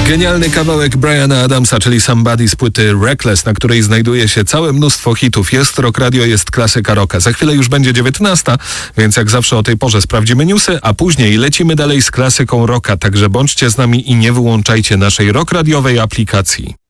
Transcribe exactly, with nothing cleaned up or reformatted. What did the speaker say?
Genialny kawałek Briana Adamsa, czyli Somebody z płyty Reckless, na której znajduje się całe mnóstwo hitów. Jest Rock Radio, jest klasyka rocka. Za chwilę już będzie dziewiętnasta, więc jak zawsze o tej porze sprawdzimy newsy, a później lecimy dalej z klasyką rocka. Także bądźcie z nami i nie wyłączajcie naszej rock radiowej aplikacji.